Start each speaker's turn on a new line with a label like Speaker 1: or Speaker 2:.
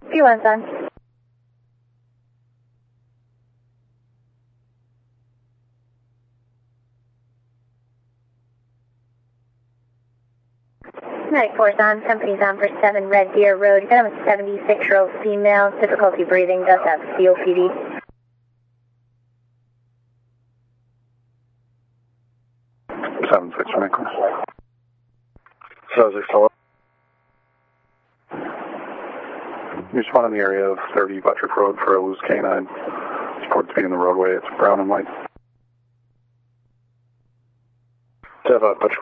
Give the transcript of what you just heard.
Speaker 1: P1, son. Medic 4's on. Company's on for 7 Red Deer Road. You got him a 76-year-old female. Difficulty breathing. Does have COPD.
Speaker 2: 7-6, Franklin. 7-6, hello. You spawn in the area of 30 Buttrick Road for a loose canine. Support speed in the roadway. It's brown and white. 7 Buttrick